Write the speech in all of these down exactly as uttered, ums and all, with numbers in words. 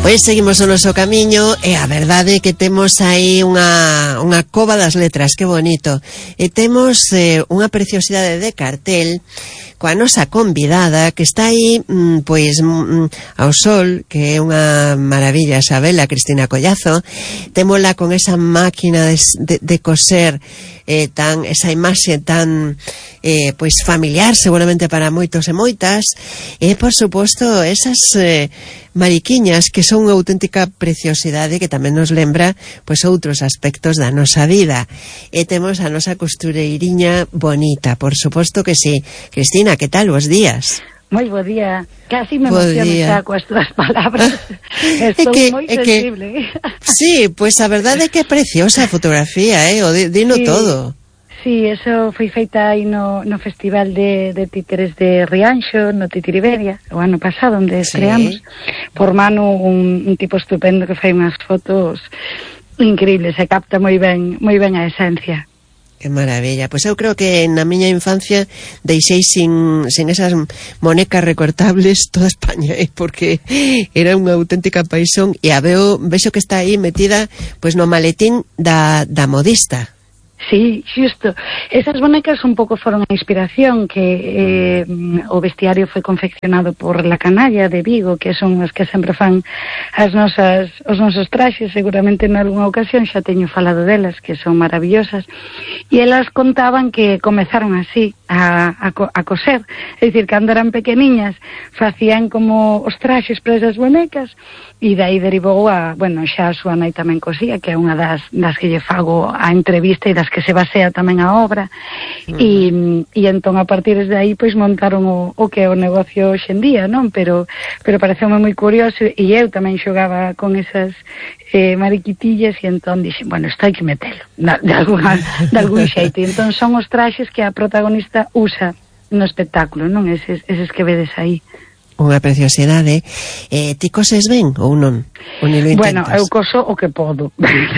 Pois seguimos o noso camiño e a verdade é que temos aí unha, unha cova das letras, que bonito. E temos eh, unha preciosidade de cartel coa nosa convidada que está aí mm, pois mm, ao sol, que é unha maravilla, Sabela Cristina Collazo. Témola con esa máquina de, de, de coser, eh, tan, esa imaxe tan eh, pois familiar seguramente para moitos e moitas, e por suposto esas eh, mariquiñas que son unha auténtica preciosidade que tamén nos lembra pois outros aspectos da nosa vida. E temos a nosa costureiriña bonita, por suposto que sí. Cristina, que tal? Bos días. Moi bo día. Casi me emociono xa coas túas palabras. Estou que, moi sensible. Que, sí, pois a verdade é que é preciosa a fotografía, eh? O dino sí, todo. Sí, eso foi feita aí no, no Festival de, de Títeres de Rianxo, no Titiriberia, o ano pasado, onde sí. estreamos, por mano un, un tipo estupendo que fai unhas fotos increíbles, se capta moi ben, moi ben a esencia. Que maravilla. Pois eu creo que na miña infancia deixei sin, sin esas monecas recortables toda España, eh? Porque era unha auténtica paixón, e a veo, vexo que está aí metida pois no maletín da, da modista. Sí, xusto. Esas bonecas un pouco foron a inspiración que eh, o vestiario foi confeccionado por La Canalla de Vigo, que son as que sempre fan as nosas, os nosos traxes, seguramente en algunha ocasión xa teño falado delas, que son maravillosas, e elas contaban que comezaron así a, a, a coser, é dicir, cando eran pequeniñas facían como os traxes para esas bonecas, e dai derivou a, bueno, xa a súa nai tamén cosía, que é unha das, das que lle fago a entrevista e das que se basea tamén a obra, uh-huh. e, e entón a partir de aí pois montaron o, o que é o negocio hoxe en día, non? Pero, pero pareceume moi curioso, e eu tamén xogaba con esas eh, mariquitillas, e entón dixen, bueno, isto hai que metelo na, de, alguna, de algún xeito, e entón son os traxes que a protagonista usa no espectáculo, non? Eses, eses que vedes aí. Unha preciosidade. Eh, ti coses ben ou non? Ou ni lo intentas? Bueno, eu coso o que podo.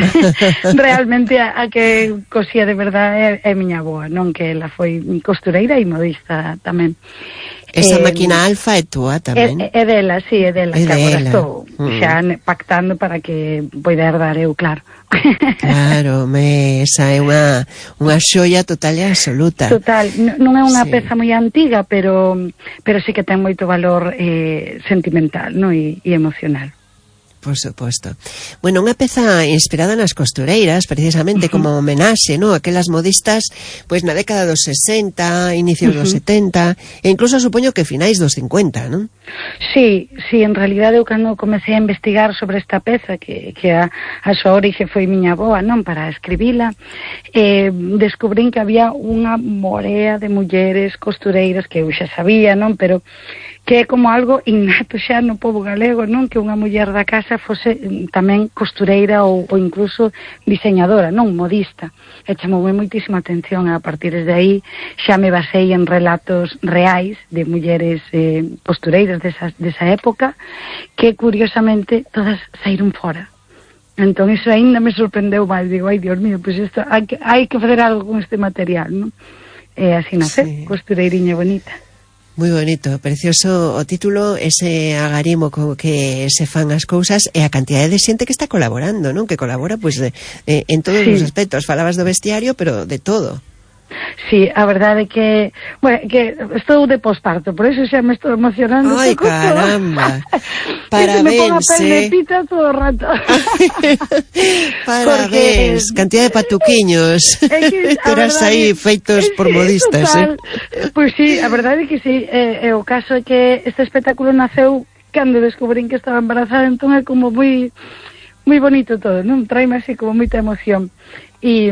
Realmente a, a que cosía de verdade é, é miña boa, non? Que ela foi costureira e modista tamén. Esa eh, máquina alfa é túa tamén? É, é dela, sí, é dela, é que agora dela. estou mm. xa pactando para que poida herdar eu, claro. Claro, me, esa é unha, unha xoia total e absoluta. Total, non é unha sí. peza moi antiga, pero pero sí que ten moito valor eh, sentimental, no? e, e emocional. Por suposto. Bueno, unha peza inspirada nas costureiras, precisamente uh-huh. como homenaxe, ¿no? Aquelas modistas, pois na década dos sesenta, inicios uh-huh. dos setenta, e incluso supoño que finais dos cincuenta, ¿non? Sí, sí, en realidade eu cando comecei a investigar sobre esta peza, que, que a, a súa orixe foi miña avoa, non? Para escribila, eh, descubrín que había unha morea de mulleres costureiras que eu xa sabía, non? Pero que é como algo innato xa no pobo galego, non? Que unha muller da casa fose tamén costureira ou, ou incluso diseñadora, non? Modista. E chamoume moitísima atención, a partir de aí xa me basei en relatos reais de mulleres eh, costureiras desa, desa época, que curiosamente todas saíron fora. Entón iso ainda me sorprendeu máis, digo, ai Dios mío, pois pues isto hai que, hai que fazer algo con este material, non? E así nace, sí. Costureiriña bonita. Moi bonito, precioso o título, ese agarimo co que se fan as cousas, e a cantidade de xente que está colaborando, non? Que colabora, pois, pues, eh, en todos sí. os aspectos. Falabas do vestiario, pero de todo. Sí, a verdade que, bueno, que estou de posparto, por eso xa me estou emocionando. Ai, caramba. Parabéns, me pongo a pel de pita todo o rato. Parabéns, porque... cantidad de patuquiños. É que, terás aí feitos é, por modistas, total. eh? Pois sí, a verdade é que sí, e, e o caso é que este espectáculo naceu cando descubrín que estaba embarazada, entón é como moi moi bonito todo, non? Traime así como moita emoción. E...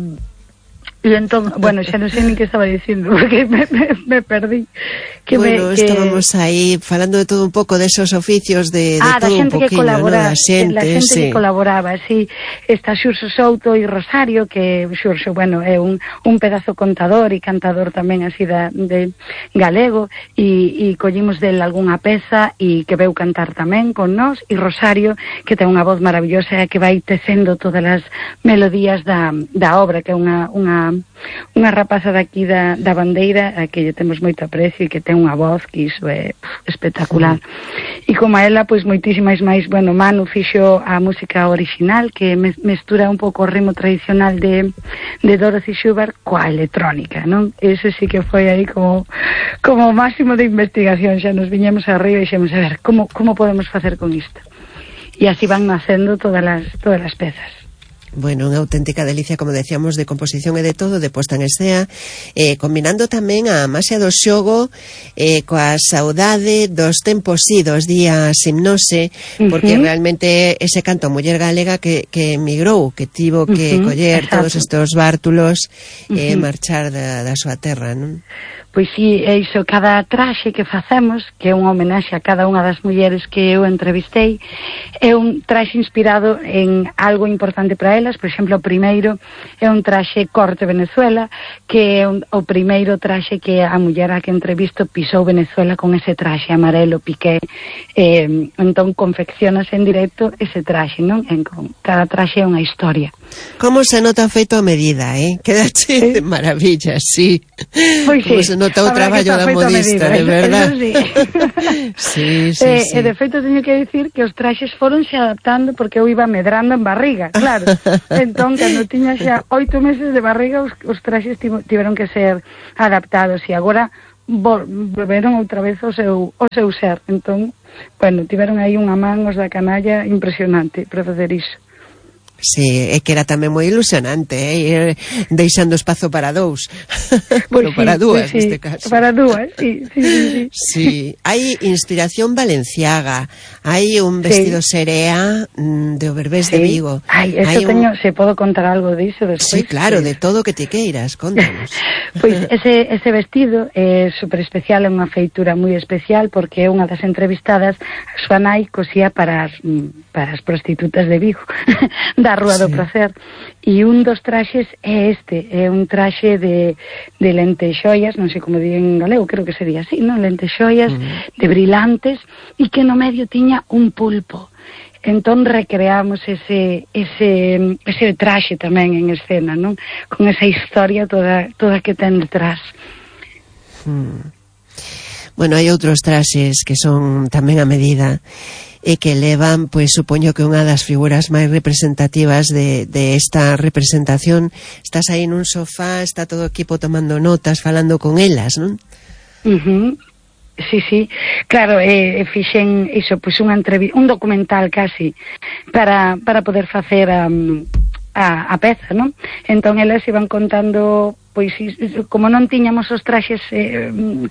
E entón, bueno, xa non sei nin que estaba dicindo, porque me, me, me perdí. Que bueno, me, que... estábamos aí falando de todo un pouco desos oficios, de, de ah, todo un poquinho, ¿no? Da xente, la xente sí. que colaboraba, sí. Está Xurxo Souto e Rosario, que Xurxo, bueno, é un, un pedazo contador e cantador tamén así da, de galego, e, e collimos del algunha peza e que veu cantar tamén con nós, e Rosario, que ten unha voz maravillosa e que vai tecendo todas as melodías da, da obra, que é unha, unha unha rapaza daqui da, da Bandeira a que lle temos moito aprecio e que ten unha voz que iso é pff, espectacular. Sí. E como a ela, pois moitísimas máis, bueno, Manu fixo a música original que me, mestura un pouco o ritmo tradicional de, de Dorothy Schubert coa electrónica, non? Eso sí que foi aí como como máximo de investigación, xa nos viñemos arriba e xemos a ver como, como podemos facer con isto. E así van nacendo todas as, todas as pezas. Bueno, unha auténtica delicia, como decíamos, de composición e de todo, de posta en escena, eh, combinando tamén a maxia do xogo eh, coa saudade dos tempos idos, días hipnose, porque uh -huh. realmente ese canto a muller galega que, que emigrou, que tivo que uh -huh. coller Exacto. todos estos bártulos e uh -huh. marchar da, da súa terra, non? Pois sí, é iso, cada traxe que facemos, que é unha homenaxe a cada unha das mulleres que eu entrevistei, é un traxe inspirado en algo importante para elas. Por exemplo, o primeiro é un traxe corte Venezuela, que é un, o primeiro traxe que a muller a que entrevisto pisou Venezuela con ese traxe amarelo piqué, eh, entón confeccionase en directo ese traxe, non? En, con, cada traxe é unha historia. Como se nota feito a medida, eh? Quedache ¿Sí? de maravilla, sí. Pois sí. Como se nota o traballo da modista, de verdad. Sí. sí, sí, eh, sí. E de feito teño que dicir que os traxes foronse adaptando porque eu iba medrando en barriga, claro. Entón, cando tiña xa oito meses de barriga, os, os traxes tiveron que ser adaptados e agora vol, volveron outra vez o seu, o seu ser. Entón, bueno, tiveron aí unha man os da canalla impresionante para facer iso. Sí, é que era tamén moi ilusionante, eh? Deixando espazo para dous. Bueno, pues sí, para dúas, pues sí, neste caso. Para dúas, sí, sí, sí. Sí, hai inspiración valenciaga, hai un vestido sí. serea mm, de Oberbés sí. de Vigo. Ai, eso teño, un... se podo contar algo diso despois? Sí, claro, sí. de todo que te queiras, contanos. Pois pues ese, ese vestido é super especial, é unha feitura moi especial, porque é unha das entrevistadas, a súa nai cosía para as, para as prostitutas de Vigo, da Rúa sí. do Pracer, e un dos traxes é este, é un traxe de, de lentexoias, non sei como di en galego, creo que sería así, non? Lentexoias uh -huh. de brillantes, e que no medio tiña un pulpo. Entón recreamos ese ese ese traxe tamén en escena, non? Con esa historia toda toda que ten detrás. Hmm. Bueno, hai outros traxes que son tamén a medida e que levan, pois supoño que unha das figuras máis representativas de, de esta representación. Estás aí nun sofá, está todo o equipo tomando notas, falando con elas, non? Uh -huh. Sí, sí, claro, eh, fixen iso, pois unha entrevista, un documental casi para, para poder facer a, a, a peza, non? Entón elas iban contando, pois como non tiñamos os traxes eh,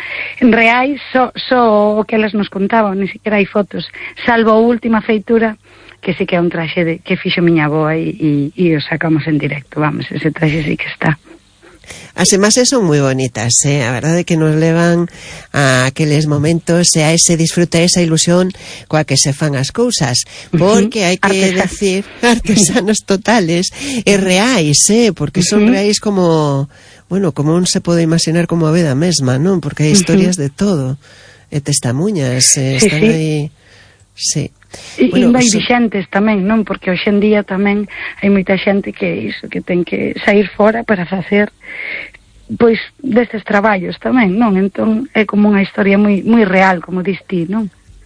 reais, só, só o que elas nos contaban, ni siquiera hai fotos, salvo a última feitura que sí que é un traxe de, que fixo miña avoa e, e, e o sacamos en directo, vamos, ese traxe sí que está. As imaxes son moi bonitas, eh? A verdade é que nos levan a aqueles momentos e a ese disfrute, a esa ilusión coa que se fan as cousas, porque hai que Artesan. decir artesanos totales e reais, eh? Porque son reais como, bueno, como non se pode imaginar como a vida mesma, non? Porque hai historias de todo, e testamuñas, eh, sí, están sí. aí, sí. E bueno, vai vixentes tamén, non? Porque hoxe en día tamén hai moita xente que iso, que ten que sair fora para facer pois destes traballos tamén, non? Entón é como unha historia moi moi real, como dis ti, non?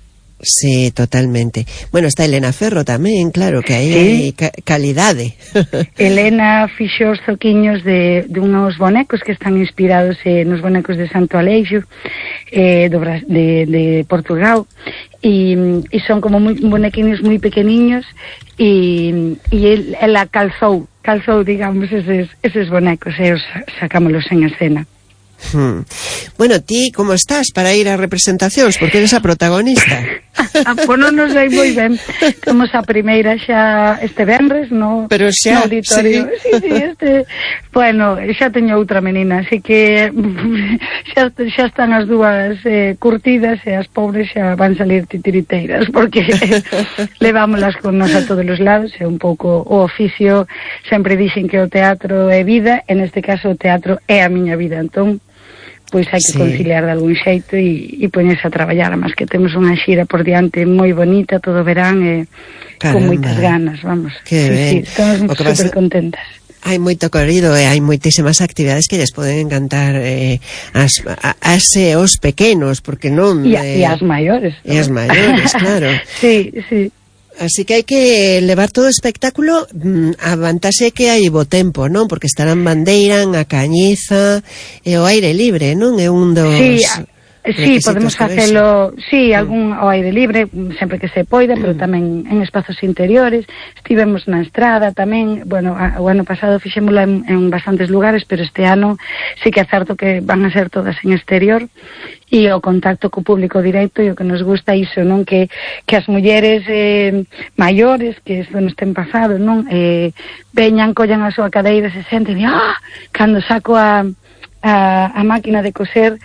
Sí, totalmente. Bueno, está Elena Ferro tamén, claro, que aí sí. hai ca calidade. Elena fixo os zoquiños de, de unos bonecos que están inspirados eh, nos bonecos de Santo Aleixo, eh, do, de, de Portugal, e, e son como moi, bonequiños moi pequeniños, e, e el, ela calzou, calzou, digamos, eses, eses bonecos, e os sacámolos en escena. Hmm. Bueno, ti como estás para ir a representacións? Porque eres a protagonista. Ah, pues non nos sei moi ben. Temos a primeira xa este venres no, Pero xa, no auditorio. Sí. Sí, sí, este, bueno, xa teño outra menina, así que xa, xa están as dúas eh, curtidas e as pobres xa van salir titiriteiras porque levámolas con nos a todos os lados. É un pouco o oficio, sempre dixen que o teatro é vida, en este caso o teatro é a miña vida, entón pois hai que sí. conciliar de algún xeito e, e poñerse a traballar, además que temos unha xira por diante moi bonita todo o verán e Caramba. con moitas ganas, vamos. Que sí, ben. sí, estamos super contentas. hai moito corrido e hai moitísimas actividades que lles poden encantar eh, as, a, as e os pequenos, porque non... E, eh, e as maiores. E as maiores, claro. Sí, sí. Así que hai que levar todo o espectáculo. A vantaxe é que hai bo tempo, non? Porque estarán Bandeiran, a Cañiza e o aire libre, non? É un dos... Sí, sí, podemos facelo, sí, algún ao aire libre, sempre que se poida, pero tamén en espazos interiores. Estivemos na estrada tamén, bueno, a, o ano pasado fixémola en, en bastantes lugares, pero este ano sí que é certo que van a ser todas en exterior, e o contacto co público directo, e o que nos gusta iso, non? Que, que as mulleres eh, maiores, que isto nos ten pasado, non? Eh, veñan, collan a súa cadeira, se senten, e ah, cando saco a, a, a máquina de coser,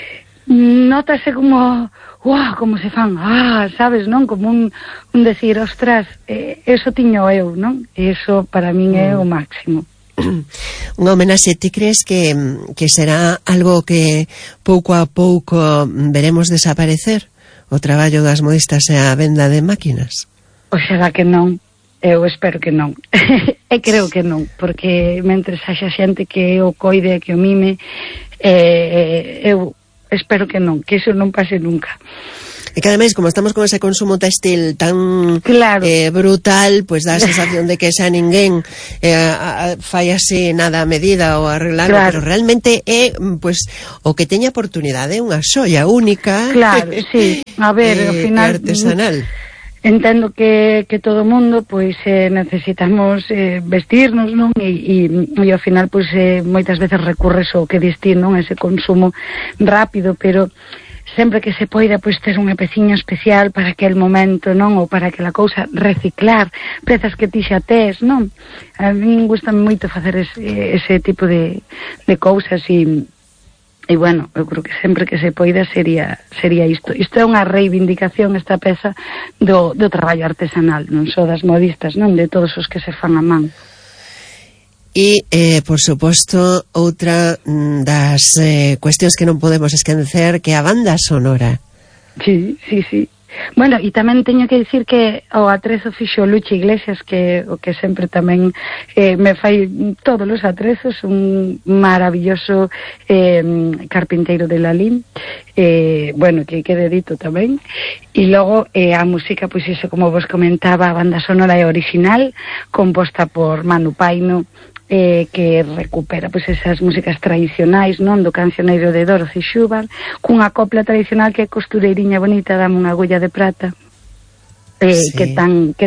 nótase como, uau, como se fan, ah, sabes, non? Como un, un decir, ostras, eh, eso tiño eu, non? Eso para min é o máximo. Unha homenaxe, ti crees que, que será algo que pouco a pouco veremos desaparecer? O traballo das modistas e a venda de máquinas? Oxalá que non. Eu espero que non. E creo que non, porque mentres haxa xente que o coide, que o mime, eh, eu espero que non, que iso non pase nunca. E que ademais, como estamos con ese consumo textil tan claro. eh, brutal, pois dá a sensación de que xa ninguén eh, a, a, fai así nada a medida ou arreglado, claro. Pero realmente é pues, o que teña oportunidade, unha xoia única. Claro, sí. A ver, eh, ao final... artesanal. Entendo que, que todo o mundo pois eh, necesitamos eh, vestirnos, non? E, e, e ao final pois eh, moitas veces recurres ao que distir, non? Ese consumo rápido, pero sempre que se poida pois ter unha peciña especial para aquel momento, non? Ou para aquela cousa, reciclar pezas que ti xa tes, non? A mí gusta moito facer ese, ese tipo de, de cousas e E, bueno, eu creo que sempre que se poida sería sería isto. Isto é unha reivindicación, esta peza, do, do traballo artesanal, non só das modistas, non? De todos os que se fan a man. E, eh, por suposto, outra das eh, cuestións que non podemos esquecer, que é a banda sonora. Sí, sí, sí. Bueno, e tamén teño que dicir que o atrezo fixo Luchi Iglesias, que o que sempre tamén eh, me fai todos os atrezos, un maravilloso eh, carpinteiro de Lalín, eh, bueno, que quede dito tamén. E logo eh, a música, pois iso, como vos comentaba, a banda sonora é original, composta por Manu Paino, eh, que recupera pois esas músicas tradicionais, non, do cancioneiro de Dorothy Schubert, cunha copla tradicional que é costureiriña bonita, dame unha agulla de prata, eh, sí. que tan que